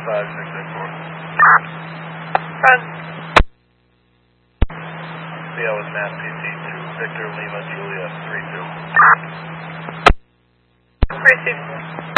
5684. Front. CL with Mass PT 2, Victor Lima Julia 32. Receive.